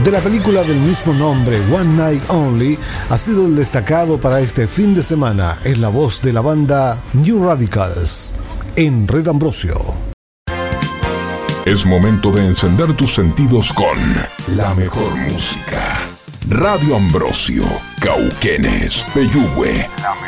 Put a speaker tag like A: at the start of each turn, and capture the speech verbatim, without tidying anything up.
A: de la película del mismo nombre, One Night Only, ha sido el destacado para este fin de semana en la voz de la banda New Radicals, en Red Ambrosio.
B: Es momento de encender tus sentidos con la mejor música. Radio Ambrosio, Cauquenes, Peyúgue.